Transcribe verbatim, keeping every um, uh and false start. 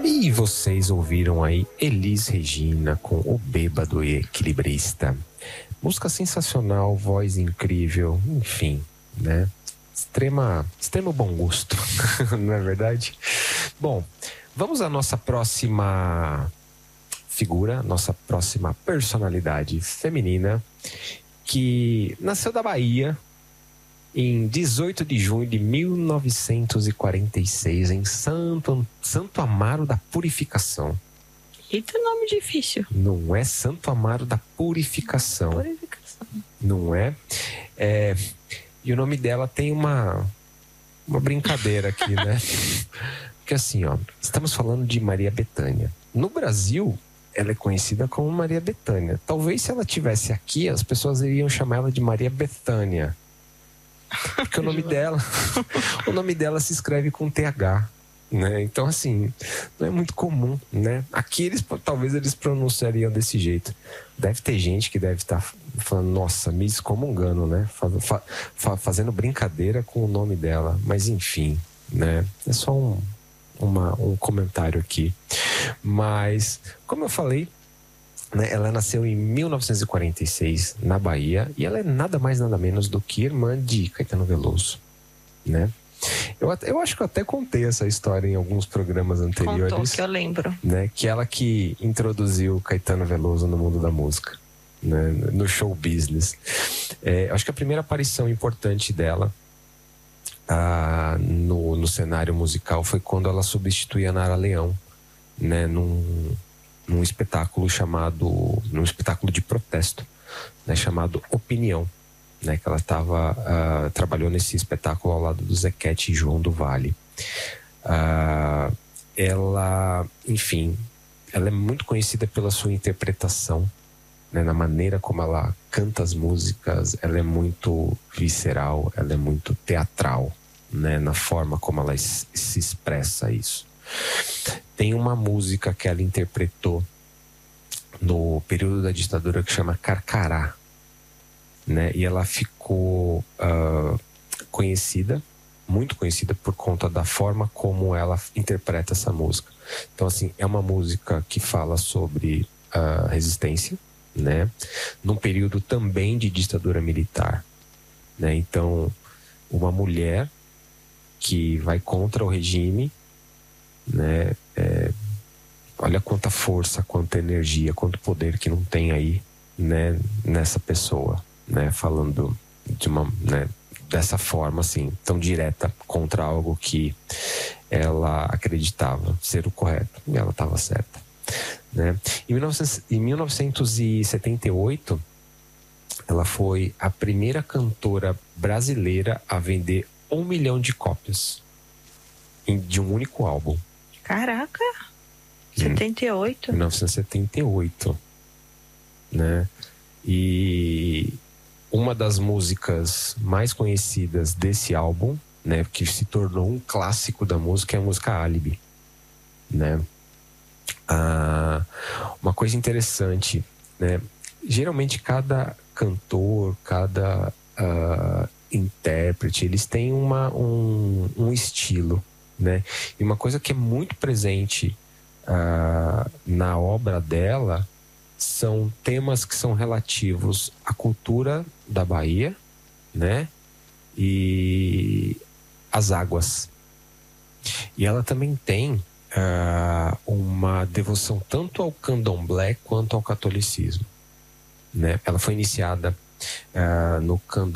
E vocês ouviram aí Elis Regina com O Bêbado e Equilibrista. Música sensacional, voz incrível, enfim, né? Extrema, extremo bom gosto, não é verdade? Bom, vamos à nossa próxima figura, nossa próxima personalidade feminina, que nasceu da Bahia em dezoito de junho de mil novecentos e quarenta e seis, em Santo, Santo Amaro da Purificação. Eita, nome difícil. Não é? Santo Amaro da Purificação. Purificação. Não é? É... E o nome dela tem uma, uma brincadeira aqui, né? Porque assim, ó, estamos falando de Maria Bethânia. No Brasil, ela é conhecida como Maria Bethânia. Talvez se ela tivesse aqui, as pessoas iriam chamar ela de Maria Bethânia. Porque o nome dela, o nome dela se escreve com T H, né? Então assim, não é muito comum, né? Aqui eles, talvez eles pronunciariam desse jeito. Deve ter gente que deve estar falando, nossa, me excomungando, né? Fa- fa- fazendo brincadeira com o nome dela. Mas enfim, né? É só um, uma, um comentário aqui. Mas, como eu falei, né, ela nasceu em mil novecentos e quarenta e seis na Bahia, e ela é nada mais nada menos do que irmã de Caetano Veloso, né? Eu, eu acho que eu até contei essa história em alguns programas anteriores. Contou, que eu lembro. Né, que ela que introduziu Caetano Veloso no mundo da música, né, no show business. É, acho que a primeira aparição importante dela ah, no, no cenário musical foi quando ela substituía a Nara Leão, né, num num espetáculo chamado, num espetáculo de protesto, né, chamado Opinião, né, que ela tava, uh, trabalhou nesse espetáculo ao lado do Zequete e João do Vale. Uh, ela, enfim, ela é muito conhecida pela sua interpretação, né, na maneira como ela canta as músicas. Ela é muito visceral, ela é muito teatral, né, na forma como ela se expressa isso. Tem uma música que ela interpretou no período da ditadura que chama Carcará, né? E ela ficou uh, conhecida, muito conhecida por conta da forma como ela interpreta essa música. Então, assim, é uma música que fala sobre uh, resistência, né? Num período também de ditadura militar, né? Então, uma mulher que vai contra o regime, né? É, olha quanta força, quanta energia, quanto poder que não tem aí, né, nessa pessoa, né, falando de uma, né, dessa forma assim, tão direta contra algo que ela acreditava ser o correto, e ela estava certa, né? Em mil novecentos e setenta e oito, ela foi a primeira cantora brasileira a vender um milhão de cópias de um único álbum. Caraca! setenta e oito? mil novecentos e setenta e oito, né? E uma das músicas mais conhecidas desse álbum, né, que se tornou um clássico da música, é a música Álibi, né? Ah, uma coisa interessante, né? Geralmente cada cantor, cada uh, intérprete, eles têm uma, um, um estilo, né? E uma coisa que é muito presente uh, na obra dela são temas que são relativos à cultura da Bahia, né? E às águas. E ela também tem uh, uma devoção tanto ao candomblé quanto ao catolicismo, né? Ela foi iniciada uh, no candomblé